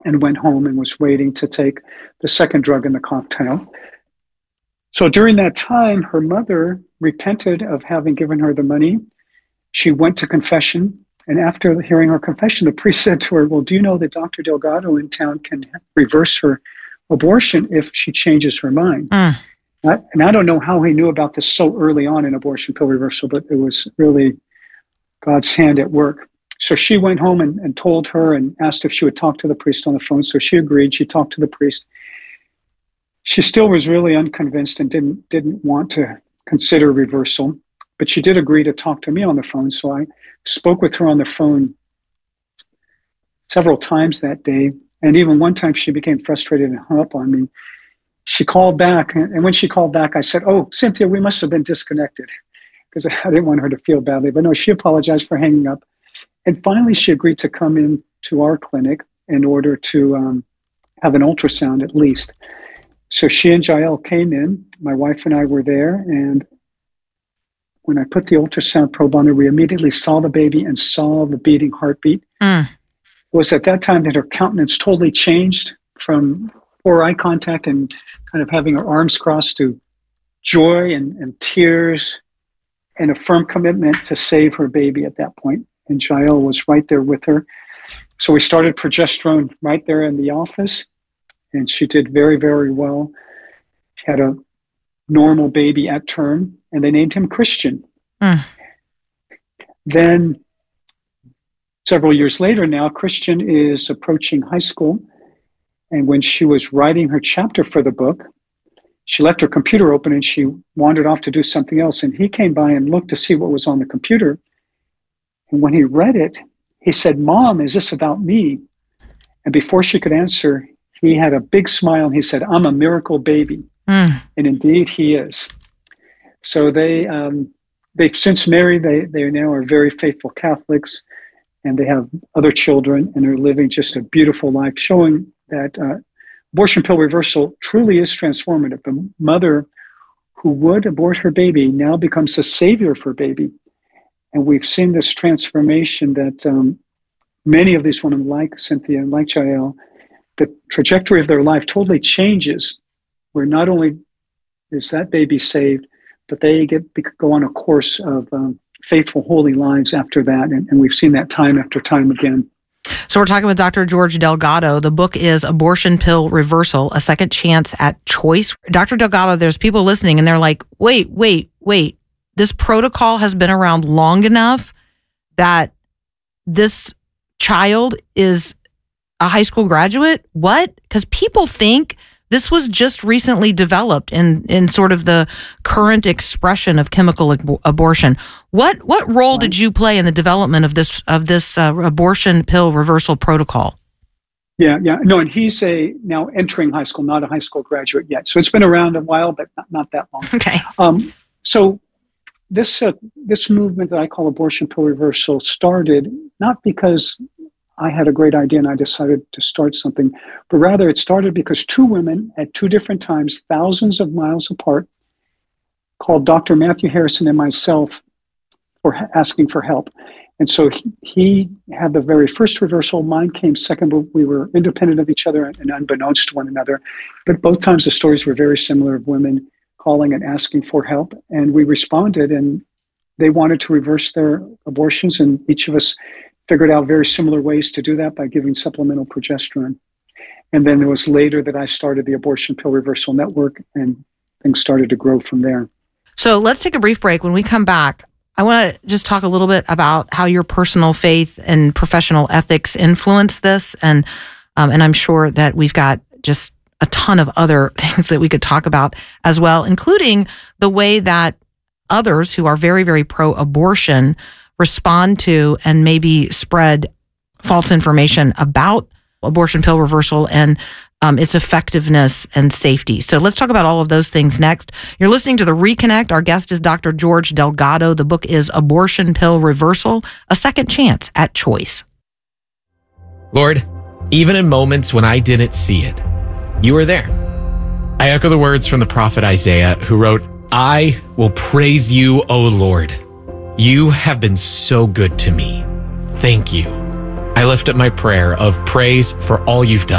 and went home and was waiting to take the second drug in the cocktail. So during that time, her mother repented of having given her the money. She went to confession. And after hearing her confession, the priest said to her, well, do you know that Dr. Delgado in town can reverse her abortion if she changes her mind? And I don't know how he knew about this so early on in abortion pill reversal, but it was really God's hand at work. So she went home and told her and asked if she would talk to the priest on the phone. So she agreed. She talked to the priest. She still was really unconvinced and didn't want to consider reversal, but she did agree to talk to me on the phone. So I spoke with her on the phone several times that day. And even one time she became frustrated and hung up on me. She called back. And when she called back, I said, oh, Cynthia, we must have been disconnected, because I didn't want her to feel badly. But no, she apologized for hanging up. And finally, she agreed to come in to our clinic in order to have an ultrasound at least. So she and Jael came in. My wife and I were there. And when I put the ultrasound probe on her, we immediately saw the baby and saw the beating heartbeat. It was at that time that her countenance totally changed from poor eye contact and kind of having her arms crossed to joy and tears and a firm commitment to save her baby at that point. And Jael was right there with her. So we started progesterone right there in the office, and she did very, very well. She had a normal baby at term, and they named him Christian. Then several years later now, Christian is approaching high school. And when she was writing her chapter for the book, she left her computer open and she wandered off to do something else. And he came by and looked to see what was on the computer. And when he read it, he said, Mom, is this about me? And before she could answer, he had a big smile and he said, I'm a miracle baby. And indeed he is. So they've since married. They now are very faithful Catholics, and they have other children, and are living just a beautiful life, showing that abortion pill reversal truly is transformative. The mother who would abort her baby now becomes the savior of her baby. And we've seen this transformation that many of these women, like Cynthia and like Jael, the trajectory of their life totally changes, where not only is that baby saved, but they go on a course of faithful, holy lives after that. And we've seen that time after time again. So we're talking with Dr. George Delgado. The book is Abortion Pill Reversal, A Second Chance at Choice. Dr. Delgado, there's people listening and they're like, wait. This protocol has been around long enough that this child is a high school graduate? What? Because people think this was just recently developed in sort of the current expression of chemical abortion. What role did you play in the development of this abortion pill reversal protocol? Yeah. No, and he's now entering high school, not a high school graduate yet. So it's been around a while, but not that long. Okay. So this movement that I call abortion pill reversal started not because I had a great idea and I decided to start something, but rather it started because two women at two different times, thousands of miles apart, called Dr. Matthew Harrison and myself for asking for help. And so he had the very first reversal. Mine came second, but we were independent of each other and unbeknownst to one another. But both times the stories were very similar, of women calling and asking for help. And we responded, and they wanted to reverse their abortions. And each of us figured out very similar ways to do that by giving supplemental progesterone. And then it was later that I started the Abortion Pill Reversal Network, and things started to grow from there. So let's take a brief break. When we come back, I want to just talk a little bit about how your personal faith and professional ethics influence this. And I'm sure that we've got just a ton of other things that we could talk about as well, including the way that others who are very, very pro-abortion respond to and maybe spread false information about abortion pill reversal and its effectiveness and safety. So let's talk about all of those things next. You're listening to The Reconnect. Our guest is Dr. George Delgado. The book is Abortion Pill Reversal, A Second Chance at Choice. Lord, even in moments when I didn't see it, you were there. I echo the words from the prophet Isaiah, who wrote, I will praise you, O Lord. You have been so good to me. Thank you. I lift up my prayer of praise for all you've done.